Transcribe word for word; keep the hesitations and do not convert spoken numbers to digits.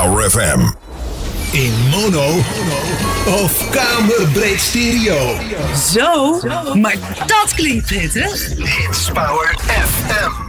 Power F M. In mono of kamerbreed stereo. Zo, maar dat klinkt prettig. Hits Power F M.